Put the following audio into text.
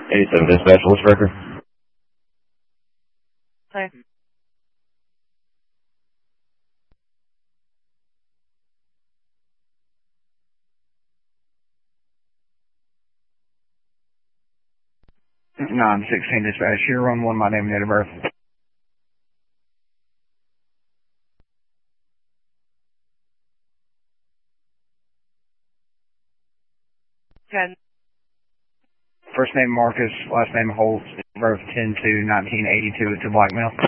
87 dispatch, what's record? Hi. No, I'm 16 dispatch. Here, run one, my name and date of birth. 10. First name Marcus, last name Holtz, birth 10/2/1982. It's a black male.